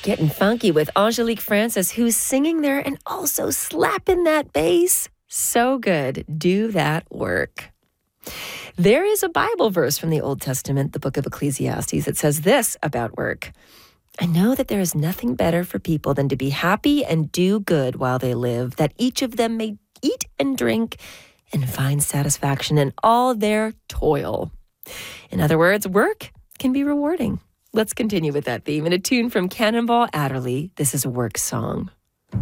Getting funky with Angelique Francis, who's singing there and also slapping that bass. So good. Do that work. There is a Bible verse from the Old Testament, the book of Ecclesiastes, that says this about work. I know that there is nothing better for people than to be happy and do good while they live, that each of them may eat and drink and find satisfaction in all their toil. In other words, work can be rewarding. Let's continue with that theme in a tune from Cannonball Adderley. This is a work song.